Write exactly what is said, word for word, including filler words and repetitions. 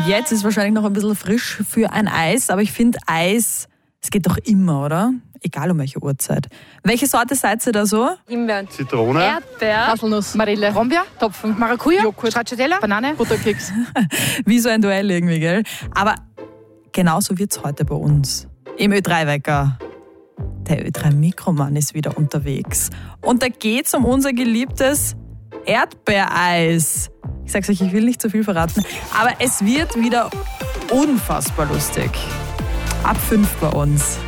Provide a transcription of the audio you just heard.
Jetzt ist wahrscheinlich noch ein bisschen frisch für ein Eis, aber ich finde Eis, es geht doch immer, oder? Egal um welche Uhrzeit. Welche Sorte seid ihr da so? Himbeeren. Zitrone. Erdbeer. Haselnuss. Marille. Brombeer. Topfen. Maracuja. Joghurt. Stracciatella. Banane. Butterkeks. Wie so ein Duell irgendwie, gell? Aber genauso wird's heute bei uns. Im Ö drei Wecker. Der Ö drei Mikromann ist wieder unterwegs. Und da geht's um unser geliebtes Erdbeereis. Ich sag's euch, ich will nicht zu viel verraten, aber es wird wieder unfassbar lustig. Ab fünf bei uns.